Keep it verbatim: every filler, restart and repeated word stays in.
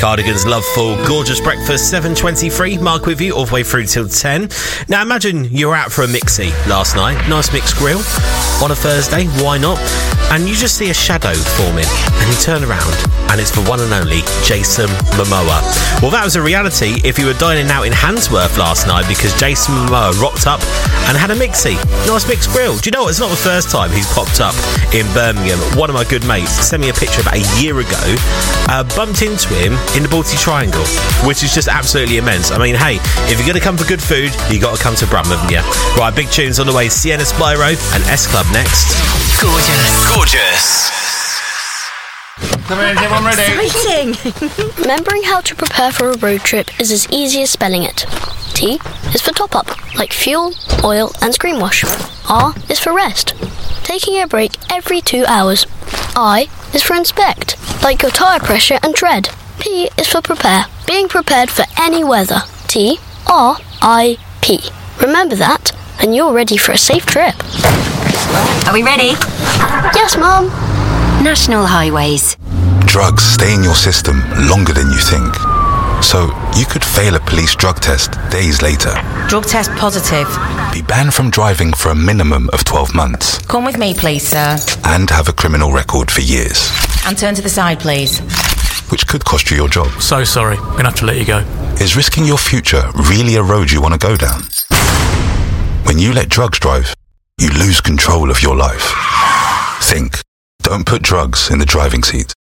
Cardigan's Loveful, gorgeous breakfast, seven twenty-three. Mark with you all the way through till ten. Now imagine you were out for a mixie last night, nice mixed grill on a Thursday, why not? And you just see a shadow forming, and you turn around, and it's for one and only Jason Momoa. Well, that was a reality if you were dining out in Handsworth last night, because Jason Momoa rocked up and had a mixie, nice mixed grill. Do you know what? It's not the first time he's popped up in Birmingham. One of my good mates sent me a picture about a year ago, uh, bumped into him in the Balti Triangle, which is just absolutely immense. I mean, hey, if you're going to come for good food, you got to come to Brum, haven't you? Right, big tunes on the way. Sienna Spyro and S Club next. Gorgeous. Gorgeous. Come in, everyone ready? Exciting! Remembering how to prepare for a road trip is as easy as spelling it. T is for top up, like fuel, oil and screen wash. R is for rest, taking a break every two hours. I is for inspect, like your tyre pressure and tread. P is for prepare, being prepared for any weather. T R I P. Remember that, and you're ready for a safe trip. Are we ready? Yes, Mum. National highways. Drugs stay in your system longer than you think. So you could fail a police drug test days later. Drug test positive. Be banned from driving for a minimum of twelve months. Come with me, please, sir. And have a criminal record for years. And turn to the side, please. Which could cost you your job. So sorry, we're going to have to let you go. Is risking your future really a road you want to go down? When you let drugs drive, you lose control of your life. Think. Don't put drugs in the driving seat.